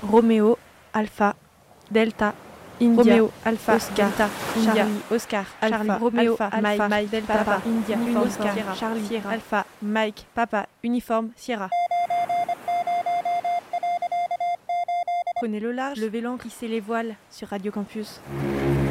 Roméo, Alpha, Delta, India, Roméo, Alpha, Oscar, Delta, India, Charlie, Oscar, Alpha, Charlie, Roméo, Alpha, Alpha, Mike, Delta, Papa, India, Uniforme, Oscar, Sierra, Charlie, Sierra, Alpha, Mike, Papa, Uniforme, Sierra. Prenez le large, Levez l'ancre, hissez les voiles sur Radio Campus.